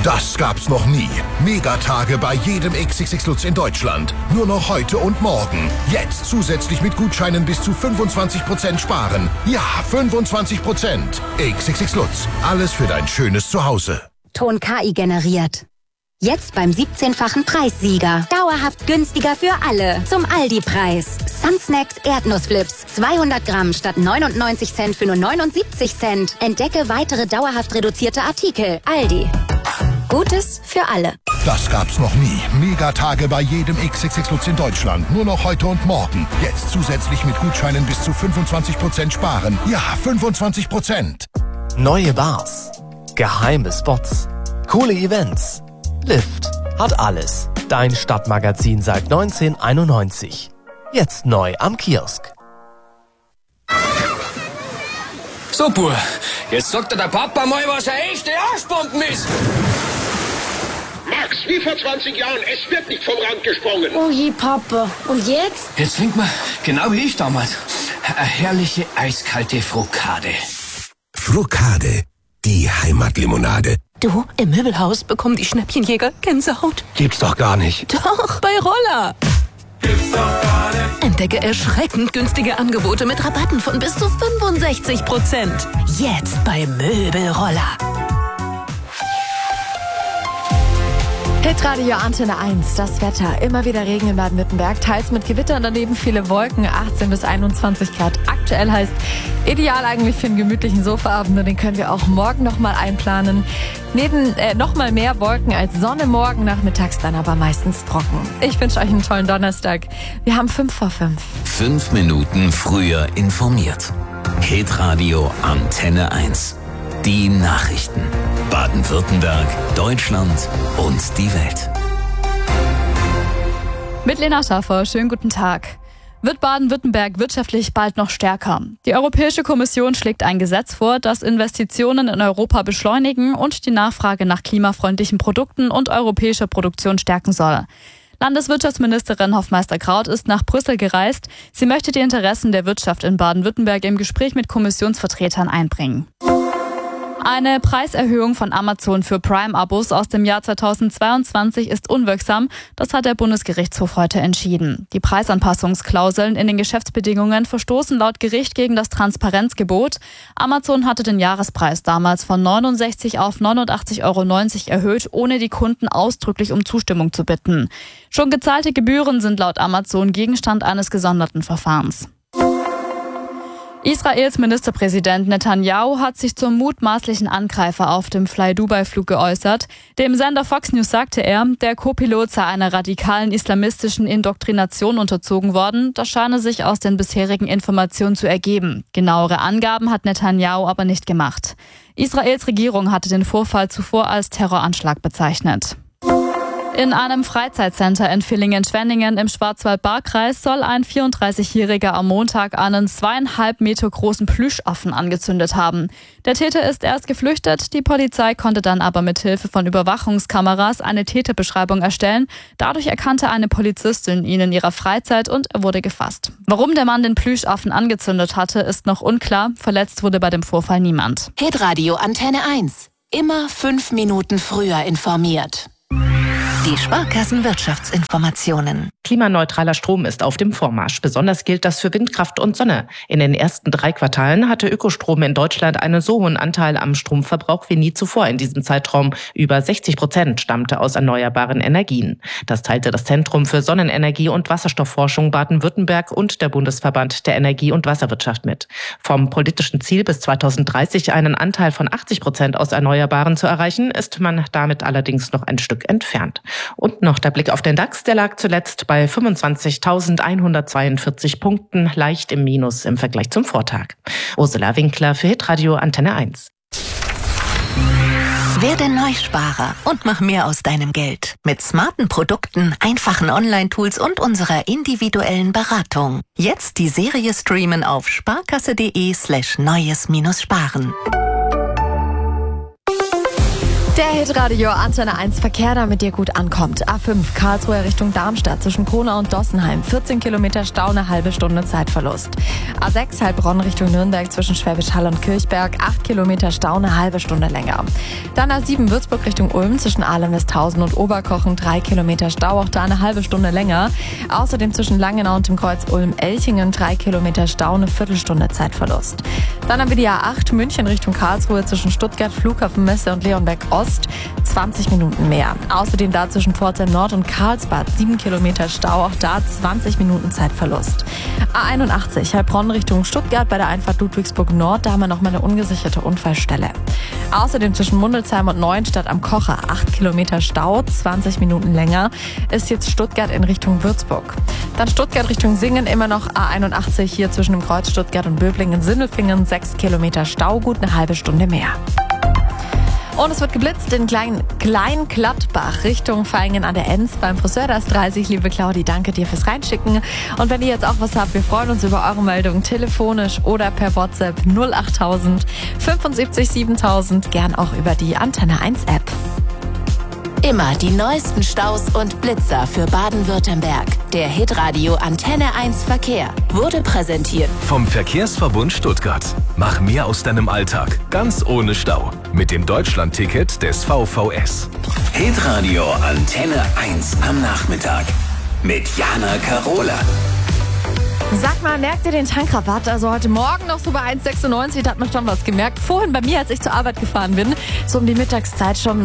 Das gab's noch nie. Megatage bei jedem XXX Lutz in Deutschland. Nur noch heute und morgen. Jetzt zusätzlich mit Gutscheinen bis zu 25% sparen. Ja, 25%. XXX Lutz. Alles für dein schönes Zuhause. Ton KI generiert. Jetzt beim 17-fachen Preissieger. Dauerhaft günstiger für alle. Zum Aldi-Preis. Sunsnacks Erdnussflips. 200 Gramm statt 99 Cent für nur 79 Cent. Entdecke weitere dauerhaft reduzierte Artikel. Aldi. Gutes für alle. Das gab's noch nie. Megatage bei jedem XXX Lutz in Deutschland. Nur noch heute und morgen. Jetzt zusätzlich mit Gutscheinen bis zu 25% sparen. Ja, 25%. Neue Bars. Geheime Spots. Coole Events. Lift hat alles. Dein Stadtmagazin seit 1991. Jetzt neu am Kiosk. So, Bub, jetzt sagt dir der Papa mal, was eine echte Arschbomben ist. Max, wie vor 20 Jahren, es wird nicht vom Rand gesprungen. Oh je, Papa. Und jetzt? Jetzt trinkt man, genau wie ich damals, eine herrliche eiskalte Frukade. Frukade, die Heimatlimonade. Du, im Möbelhaus bekommen die Schnäppchenjäger Gänsehaut. Gibt's doch gar nicht. Doch, bei Roller. Gibt's doch gar nicht. Entdecke erschreckend günstige Angebote mit Rabatten von bis zu 65%. Jetzt bei Möbelroller. Hitradio Antenne 1, das Wetter. Immer wieder Regen in Baden-Württemberg, teils mit Gewitter und daneben viele Wolken, 18 bis 21 Grad. Aktuell heißt ideal eigentlich für einen gemütlichen Sofaabend und den können wir auch morgen nochmal einplanen. Neben nochmal mehr Wolken als Sonne morgen nachmittags, dann aber meistens trocken. Ich wünsche euch einen tollen Donnerstag. Wir haben 5:05. 5 Minuten früher informiert. Hitradio Antenne 1. Die Nachrichten. Baden-Württemberg, Deutschland und die Welt. Mit Lena Schaffer, schönen guten Tag. Wird Baden-Württemberg wirtschaftlich bald noch stärker? Die Europäische Kommission schlägt ein Gesetz vor, das Investitionen in Europa beschleunigen und die Nachfrage nach klimafreundlichen Produkten und europäischer Produktion stärken soll. Landeswirtschaftsministerin Hoffmeister-Kraut ist nach Brüssel gereist. Sie möchte die Interessen der Wirtschaft in Baden-Württemberg im Gespräch mit Kommissionsvertretern einbringen. Eine Preiserhöhung von Amazon für Prime-Abos aus dem Jahr 2022 ist unwirksam. Das hat der Bundesgerichtshof heute entschieden. Die Preisanpassungsklauseln in den Geschäftsbedingungen verstoßen laut Gericht gegen das Transparenzgebot. Amazon hatte den Jahrespreis damals von 69 auf 89,90 € erhöht, ohne die Kunden ausdrücklich um Zustimmung zu bitten. Schon gezahlte Gebühren sind laut Amazon Gegenstand eines gesonderten Verfahrens. Israels Ministerpräsident Netanyahu hat sich zum mutmaßlichen Angreifer auf dem Fly-Dubai-Flug geäußert. Dem Sender Fox News sagte er, der Co-Pilot sei einer radikalen islamistischen Indoktrination unterzogen worden. Das scheine sich aus den bisherigen Informationen zu ergeben. Genauere Angaben hat Netanyahu aber nicht gemacht. Israels Regierung hatte den Vorfall zuvor als Terroranschlag bezeichnet. In einem Freizeitcenter in Villingen-Schwenningen im Schwarzwald-Baar-Kreis soll ein 34-Jähriger am Montag einen 2,5 Meter großen Plüschaffen angezündet haben. Der Täter ist erst geflüchtet, die Polizei konnte dann aber mit Hilfe von Überwachungskameras eine Täterbeschreibung erstellen. Dadurch erkannte eine Polizistin ihn in ihrer Freizeit und er wurde gefasst. Warum der Mann den Plüschaffen angezündet hatte, ist noch unklar. Verletzt wurde bei dem Vorfall niemand. Hitradio Antenne 1. Immer 5 Minuten früher informiert. Die Sparkassenwirtschaftsinformationen. Klimaneutraler Strom ist auf dem Vormarsch. Besonders gilt das für Windkraft und Sonne. In den ersten 3 Quartalen hatte Ökostrom in Deutschland einen so hohen Anteil am Stromverbrauch wie nie zuvor in diesem Zeitraum. Über 60% stammte aus erneuerbaren Energien. Das teilte das Zentrum für Sonnenenergie und Wasserstoffforschung Baden-Württemberg und der Bundesverband der Energie- und Wasserwirtschaft mit. Vom politischen Ziel bis 2030 einen Anteil von 80% aus Erneuerbaren zu erreichen, ist man damit allerdings noch ein Stück entfernt. Und noch der Blick auf den DAX, der lag zuletzt bei 25.142 Punkten, leicht im Minus im Vergleich zum Vortag. Ursula Winkler für Hitradio Antenne 1. Werde Neusparer und mach mehr aus deinem Geld. Mit smarten Produkten, einfachen Online-Tools und unserer individuellen Beratung. Jetzt die Serie streamen auf sparkasse.de/neues-sparen. Der Hitradio Antenne 1 Verkehr, damit ihr gut ankommt. A5 Karlsruhe Richtung Darmstadt zwischen Kronau und Dossenheim. 14 Kilometer Stau, eine halbe Stunde Zeitverlust. A6 Heilbronn Richtung Nürnberg zwischen Schwäbisch Hall und Kirchberg. 8 Kilometer Stau, eine halbe Stunde länger. Dann A7 Würzburg Richtung Ulm zwischen Ahlem-Westhausen und Oberkochen. 3 Kilometer Stau, auch da eine halbe Stunde länger. Außerdem zwischen Langenau und dem Kreuz Ulm-Elchingen 3 Kilometer Stau, eine Viertelstunde Zeitverlust. Dann haben wir die A8 München Richtung Karlsruhe zwischen Stuttgart, Flughafenmesse und Leonberg Ost. 20 Minuten mehr. Außerdem da zwischen Pforzheim Nord und Karlsbad 7 Kilometer Stau, auch da 20 Minuten Zeitverlust. A81 Heilbronn Richtung Stuttgart bei der Einfahrt Ludwigsburg Nord, da haben wir nochmal eine ungesicherte Unfallstelle. Außerdem zwischen Mundelsheim und Neuenstadt am Kocher 8 Kilometer Stau, 20 Minuten länger, ist jetzt Stuttgart in Richtung Würzburg. Dann Stuttgart Richtung Singen immer noch A81 hier zwischen dem Kreuz Stuttgart und Böblingen-Sindelfingen 6 Kilometer Stau, gut eine halbe Stunde mehr. Und es wird geblitzt in Klein-Gladbach Richtung Vaihingen an der Enz beim Friseur. Da ist 30. Liebe Claudi, danke dir fürs Reinschicken. Und wenn ihr jetzt auch was habt, wir freuen uns über eure Meldung telefonisch oder per WhatsApp 08000 75 7000, gern auch über die Antenne 1 App. Immer die neuesten Staus und Blitzer für Baden-Württemberg. Der Hitradio Antenne 1 Verkehr wurde präsentiert vom Verkehrsverbund Stuttgart. Mach mehr aus deinem Alltag, ganz ohne Stau. Mit dem Deutschland-Ticket des VVS. Hitradio Antenne 1 am Nachmittag. Mit Jana Karola. Sag mal, merkt ihr den Tankrabatt? Also heute Morgen noch so bei 1,96, da hat man schon was gemerkt. Vorhin bei mir, als ich zur Arbeit gefahren bin, so um die Mittagszeit schon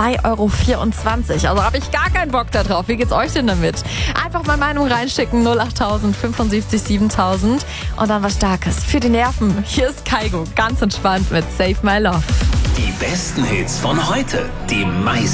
2,24 €. Also habe ich gar keinen Bock da drauf. Wie geht's euch denn damit? Einfach mal Meinung reinschicken, 08000 75 7000 und dann was Starkes für die Nerven. Hier ist Kaigo, ganz entspannt mit Save My Love. Die besten Hits von heute, die meisten